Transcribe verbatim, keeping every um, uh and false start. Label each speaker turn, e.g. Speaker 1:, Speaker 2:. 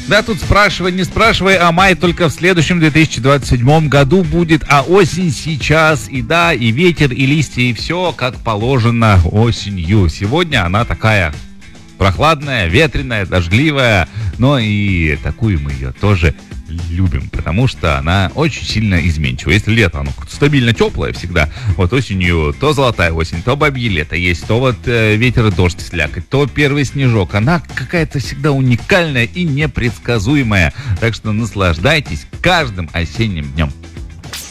Speaker 1: Да, тут спрашивай, не спрашивай, а май только в следующем две тысячи двадцать седьмом году будет, а осень сейчас, и да, и ветер, и листья, и все как положено осенью. Сегодня она такая прохладная, ветреная, дождливая, но и такую мы ее тоже любим, потому что она очень сильно изменчива. Если лето, оно стабильно теплое всегда, вот осенью то золотая осень, то бабье лето есть, то вот э, ветер и дождь слякоть, то первый снежок. Она какая-то всегда уникальная и непредсказуемая. Так что наслаждайтесь каждым осенним днем.